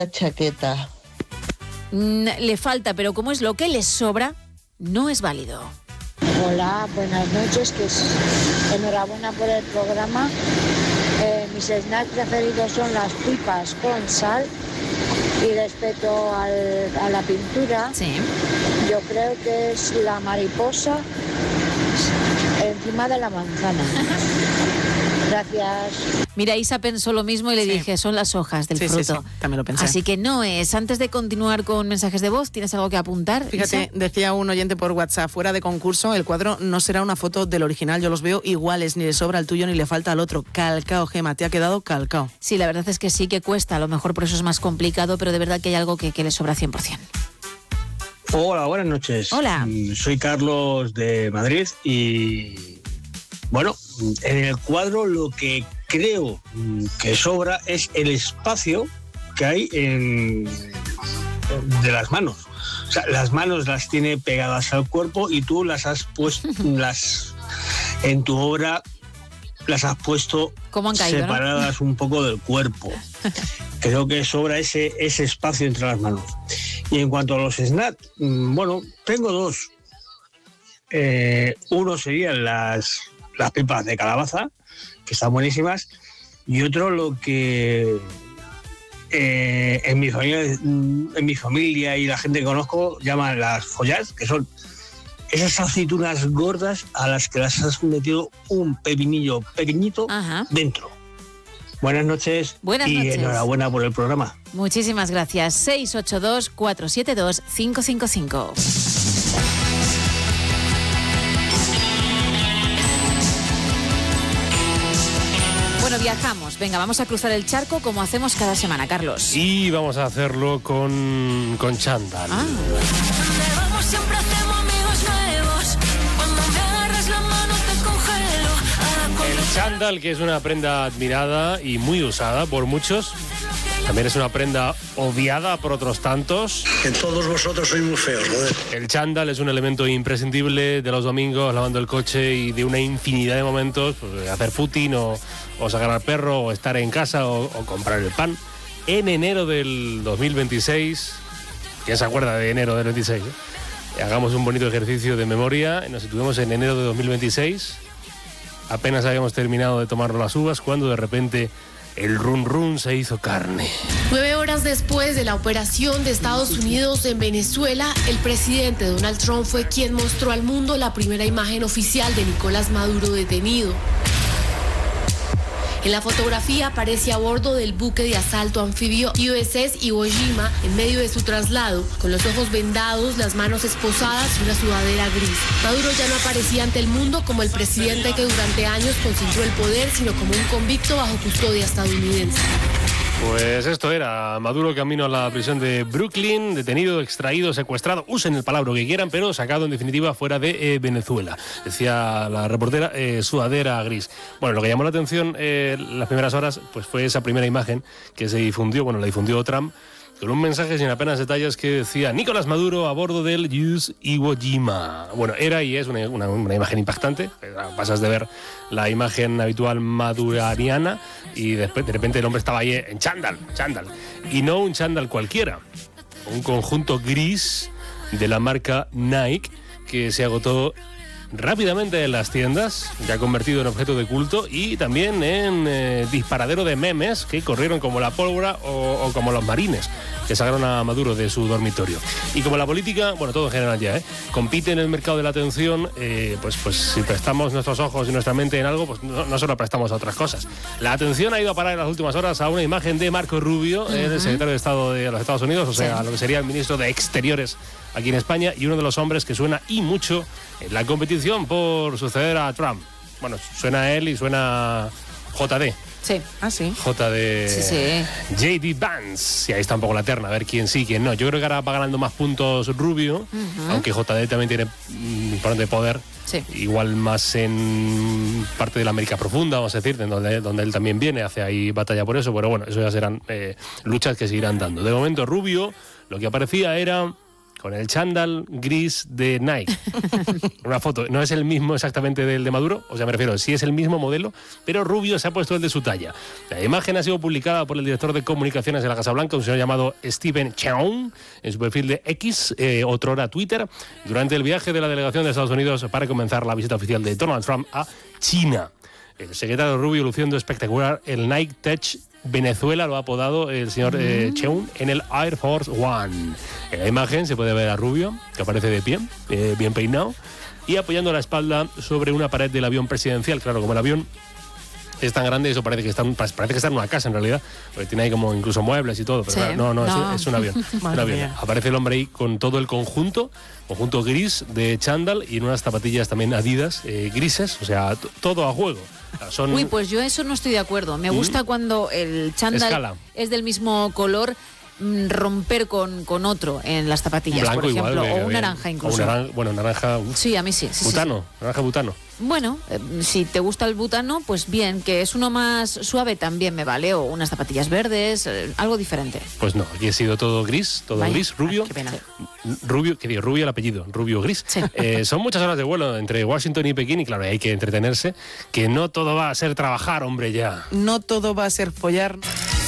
chaqueta. Le falta, pero como es lo que les sobra, no es válido. Hola, buenas noches, enhorabuena por el programa. Mis snacks preferidos son las pipas con sal y respecto a la pintura, sí, yo creo que es la mariposa encima de la manzana. Gracias. Mira, Isa pensó lo mismo y le dije, son las hojas del fruto. Sí, también lo pensé. Así que no es. Antes de continuar con mensajes de voz, ¿tienes algo que apuntar, Fíjate, Isa? decía un oyente por WhatsApp, fuera de concurso, el cuadro no será una foto del original, yo los veo iguales, ni le sobra al tuyo ni le falta al otro. Calcao, Gema, te ha quedado calcao. Sí, la verdad es que sí que cuesta, a lo mejor por eso es más complicado, pero de verdad que hay algo que le sobra 100%. Hola, buenas noches. Hola. Soy Carlos de Madrid y, bueno, en el cuadro lo que creo que sobra es el espacio que hay de las manos. O sea, las manos las tiene pegadas al cuerpo y tú las has puesto, en tu obra las has puesto ¿Cómo han caído, separadas, ¿no? Un poco del cuerpo. Creo que sobra ese espacio entre las manos. Y en cuanto a los snacks, bueno, tengo dos. Uno serían las pipas de calabaza, que están buenísimas, y otro lo que en mi familia y la gente que conozco llaman las follas, que son esas aceitunas gordas a las que las has metido un pepinillo pequeñito dentro. Buenas noches. Buenas y noches. Enhorabuena por el programa. Muchísimas gracias. 682-472-555. Bueno, viajamos. Venga, vamos a cruzar el charco como hacemos cada semana, Carlos. Y vamos a hacerlo con chándal. Siempre hacemos amigos nuevos. Cuando me agarras la mano te congelo. El chándal, que es una prenda admirada y muy usada por muchos, también es una prenda odiada por otros tantos. Que todos vosotros sois muy feos, joder. El chándal es un elemento imprescindible de los domingos, lavando el coche y de una infinidad de momentos, pues, hacer footing o sacar al perro o estar en casa o comprar el pan. En enero del 2026, ¿quién se acuerda de enero del 26? Hagamos un bonito ejercicio de memoria. Nos situamos en enero de 2026. Apenas habíamos terminado de tomar las uvas cuando de repente el run run se hizo carne. 9 horas después de la operación de Estados Unidos en Venezuela, el presidente Donald Trump fue quien mostró al mundo la primera imagen oficial de Nicolás Maduro detenido. En la fotografía aparece a bordo del buque de asalto anfibio USS Iwo Jima en medio de su traslado, con los ojos vendados, las manos esposadas y una sudadera gris. Maduro ya no aparecía ante el mundo como el presidente que durante años concentró el poder, sino como un convicto bajo custodia estadounidense. Pues esto era Maduro camino a la prisión de Brooklyn, detenido, extraído, secuestrado, usen el palabra que quieran, pero sacado en definitiva fuera de Venezuela. Decía la reportera, sudadera gris. Bueno, lo que llamó la atención las primeras horas pues fue esa primera imagen que se difundió, bueno, la difundió Trump, con un mensaje sin apenas detalles que decía Nicolás Maduro a bordo del USS Iwo Jima. Bueno, era y es una imagen impactante. Pasas de ver la imagen habitual madurariana y después, de repente el hombre estaba ahí en chándal. Y no un chándal cualquiera. Un conjunto gris de la marca Nike que se agotó rápidamente en las tiendas, ya convertido en objeto de culto y también en disparadero de memes que corrieron como la pólvora o como los marines que sacaron a Maduro de su dormitorio. Y como la política, bueno, todo en general ya, compite en el mercado de la atención, pues si prestamos nuestros ojos y nuestra mente en algo, pues no solo prestamos a otras cosas. La atención ha ido a parar en las últimas horas a una imagen de Marco Rubio, el secretario de Estado de los Estados Unidos, o sea, lo que sería el ministro de Exteriores aquí en España, y uno de los hombres que suena y mucho en la competición por suceder a Trump. Bueno, suena a él y suena JD. Sí. Sí. JD. Sí. JD Vance. Y ahí está un poco la terna, a ver quién sí, quién no. Yo creo que ahora va ganando más puntos Rubio, aunque JD también tiene importante poder. Sí. Igual más en parte de la América profunda, vamos a decir, donde él también viene, hace ahí batalla por eso, pero bueno, eso ya serán luchas que seguirán dando. De momento, Rubio, lo que aparecía era con el chándal gris de Nike. Una foto, no es el mismo exactamente del de Maduro, o sea, me refiero, sí es el mismo modelo, pero Rubio se ha puesto el de su talla. La imagen ha sido publicada por el director de comunicaciones de la Casa Blanca, un señor llamado Stephen Cheung, en su perfil de X, otrora Twitter, durante el viaje de la delegación de Estados Unidos para comenzar la visita oficial de Donald Trump a China. El secretario Rubio luciendo espectacular el Nike Tech Venezuela, lo ha apodado el señor Cheung, en el Air Force One. En la imagen se puede ver a Rubio, que aparece de pie, bien peinado, y apoyando la espalda sobre una pared del avión presidencial. Claro, como el avión es tan grande, eso parece que está en una casa en realidad, porque tiene ahí como incluso muebles y todo, pero Sí. claro, no. Es un avión. Un avión. Aparece el hombre ahí con todo el conjunto gris de chándal y en unas zapatillas también Adidas grises, o sea, todo a juego. Son... Uy, pues yo eso no estoy de acuerdo. Me gusta cuando el chándal Escala. es del mismo color, romper con otro en las zapatillas, blanco por ejemplo, igual, o un naranja incluso. Naranja. Sí, a mí sí. Butano, naranja butano. Bueno, si te gusta el butano, pues bien, que es uno más suave también me vale, o unas zapatillas verdes, algo diferente. Pues no, aquí ha sido todo gris, Vaya, gris, rubio. qué pena. Rubio, ¿qué digo? Rubio el apellido, rubio gris. Sí. Son muchas horas de vuelo entre Washington y Pekín y claro, hay que entretenerse, que no todo va a ser trabajar, hombre, ya. No todo va a ser follar.